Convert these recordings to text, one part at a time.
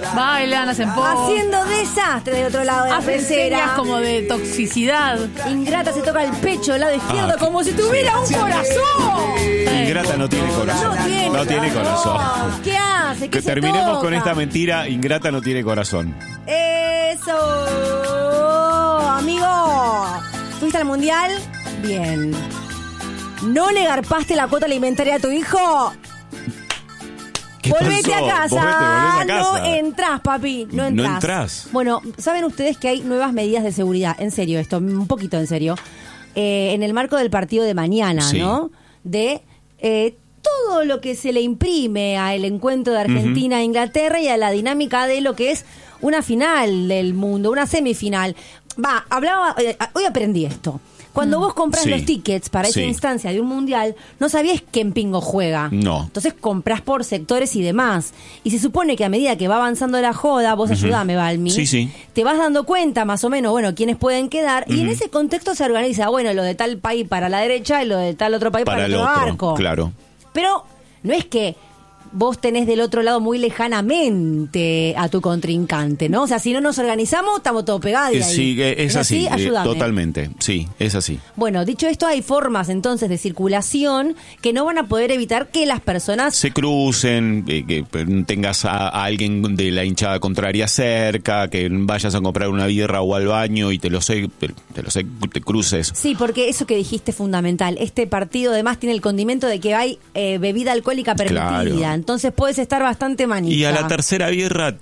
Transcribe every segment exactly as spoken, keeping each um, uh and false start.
Bailan, hacen pop. Haciendo desastre del otro lado de la Hacen pecera. señas como de toxicidad. Ingrata se toca el pecho del lado izquierdo Ah, como si tuviera un corazón. Ingrata no tiene corazón. No tiene, No tiene corazón. ¿Qué hace? ¿Qué Que se terminemos toca? con esta mentira. Ingrata no tiene corazón. Eso, amigo. ¿Fuiste al mundial? Bien. ¿No le garpaste la cuota alimentaria a tu hijo? ¿Qué Volvete pasó? a casa. Volvete, volvete a No casa. entrás, papi. No No entrás. entrás. Bueno, ¿saben ustedes que hay nuevas medidas de seguridad? En serio, esto, un poquito en serio. Eh, en el marco del partido de mañana, Sí. ¿no? De eh, todo lo que se le imprime al encuentro de Argentina e Inglaterra y a la dinámica de lo que es una final del mundo, una semifinal. Va, hablaba, eh, hoy aprendí esto. Cuando vos compras Sí. los tickets para esa Sí. instancia de un mundial, no sabías quién pingo juega. No. Entonces comprás por sectores y demás. Y se supone que a medida que va avanzando la joda, vos ayudame, Balmi, Sí, sí. te vas dando cuenta más o menos, bueno, quiénes pueden quedar. Y en Ujú. ese contexto se organiza, bueno, lo de tal país para la derecha y lo de tal otro país para, Para el el otro otro, arco. claro. Pero no es que vos tenés del otro lado muy lejanamente a tu contrincante, ¿no? O sea, si no nos organizamos, estamos todos pegados ahí. Eh, Sí, eh, es así. eh, Ayúdame. Totalmente. Sí, es así. Bueno, dicho esto, hay formas entonces de circulación que no van a poder evitar que las personas... Se crucen, eh, que tengas a, a alguien de la hinchada contraria cerca, que vayas a comprar una birra o al baño y te lo sé, te lo sé, te cruces. Sí, porque eso que dijiste es fundamental. Este partido además tiene el condimento de que hay eh, bebida alcohólica permitida. Claro. Entonces puedes estar bastante manita. Y a la tercera birra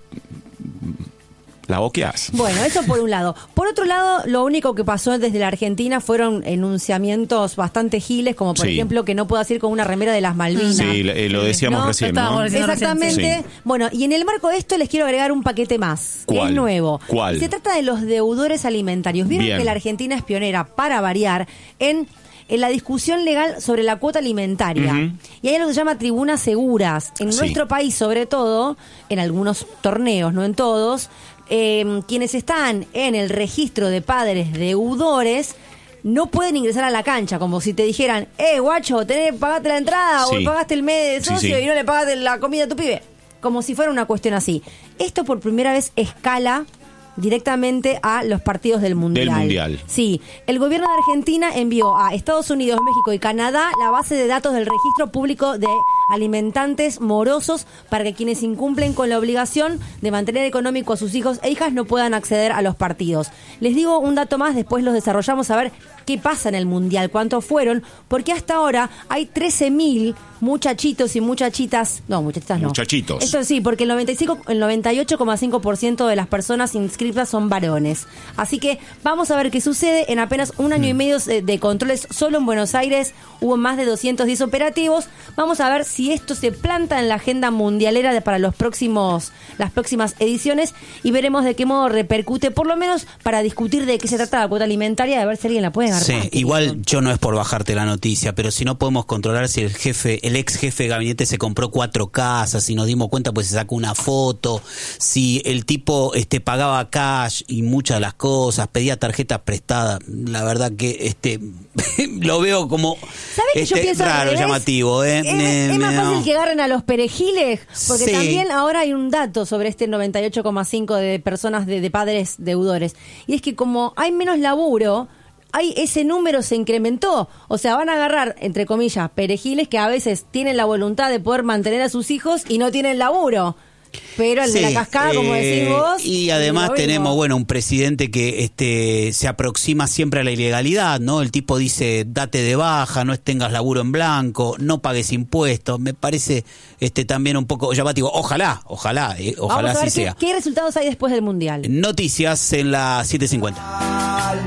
la boqueás. Bueno, eso por un lado. Por otro lado, lo único que pasó desde la Argentina fueron enunciamientos bastante giles, como por Sí. ejemplo que no puedo ir con una remera de las Malvinas. Sí, eh, lo decíamos ¿No? recién, Estábamos ¿no? diciendo Exactamente. Sí. Bueno, y en el marco de esto les quiero agregar un paquete más, que ¿Cuál? es nuevo. ¿Cuál? Se trata de los deudores alimentarios. Vieron Bien. que la Argentina es pionera, para variar, en... en la discusión legal sobre la cuota alimentaria. Ujú. Y hay algo que se llama tribunas seguras. En Sí. nuestro país, sobre todo, en algunos torneos, no en todos, eh, quienes están en el registro de padres deudores no pueden ingresar a la cancha, como si te dijeran, eh, guacho, tenés, pagaste la entrada Sí. o pagaste el mes de Sí, socio sí. y no le pagaste la comida a tu pibe. Como si fuera una cuestión así. Esto por primera vez escala directamente a los partidos del Mundial. Del Mundial. Sí, el gobierno de Argentina envió a Estados Unidos, México y Canadá la base de datos del registro público de alimentantes morosos para que quienes incumplen con la obligación de mantener económico a sus hijos e hijas no puedan acceder a los partidos. Les digo un dato más, después los desarrollamos a ver qué pasa en el Mundial, cuántos fueron, porque hasta ahora hay trece mil muchachitos y muchachitas, no, muchachitas no. Muchachitos. Esto sí, porque el noventa y cinco, el noventa y ocho coma cinco por ciento de las personas inscritas son varones. Así que vamos a ver qué sucede. En apenas un año y medio de, de controles solo en Buenos Aires hubo más de doscientos diez operativos. Vamos a ver si esto se planta en la agenda mundialera de, para los próximos, las próximas ediciones y veremos de qué modo repercute, por lo menos para discutir de qué se trata la cuota alimentaria, de ver si alguien la puede agarrar. Sí, igual yo no es por bajarte la noticia, pero si no podemos controlar si el jefe, el ex jefe de gabinete se compró cuatro casas, si nos dimos cuenta pues se sacó una foto, si el tipo este pagaba cash y muchas de las cosas, pedía tarjetas prestadas, la verdad que este lo veo como ¿Sabes que yo este, pienso al raro, revés? llamativo, eh? Es, Me- es más me- fácil no. que agarren a los perejiles, porque Sí. también ahora hay un dato sobre este noventa y ocho coma cinco de personas de, de padres deudores. Y es que como hay menos laburo, hay, ese número se incrementó. O sea, van a agarrar, entre comillas, perejiles que a veces tienen la voluntad de poder mantener a sus hijos y no tienen laburo. Pero el de Sí, la cascada, como eh, decís vos... y además lo mismo. tenemos, bueno, un presidente que este se aproxima siempre a la ilegalidad, ¿no? El tipo dice, date de baja, no tengas laburo en blanco, no pagues impuestos. Me parece este también un poco llamativo. Ojalá, ojalá, eh, ojalá Vamos a ver así qué, sea. qué resultados hay después del Mundial. Noticias en la siete cincuenta.